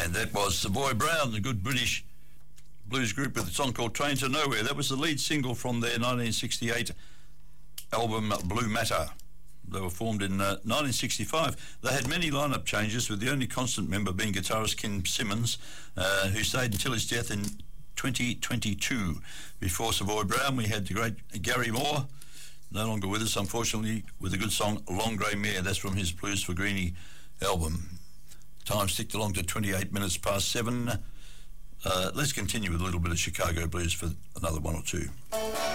And that was Savoy Brown, the good British blues group with a song called Train to Nowhere. That was the lead single from their 1968 album Blue Matter. They were formed in 1965. They had many lineup changes, with the only constant member being guitarist Ken Simmons, who stayed until his death in 2022. Before Savoy Brown, we had the great Gary Moore, no longer with us, unfortunately, with a good song, Long Grey Mare. That's from his Blues for Greenie album. Time ticked along to 28 minutes past 7. Let's continue with a little bit of Chicago blues for another one or two.